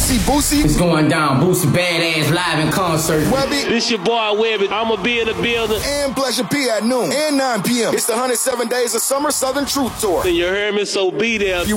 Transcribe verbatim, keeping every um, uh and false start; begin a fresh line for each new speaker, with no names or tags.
see Boosie.
It's going down. Boosie Badass live in concert.
Webby.
This your boy Webby. I'ma be in the building.
And Pleasure P at noon and nine p m It's the one hundred seven Days of Summer Southern Truth Tour.
And you heard me, so be there.
You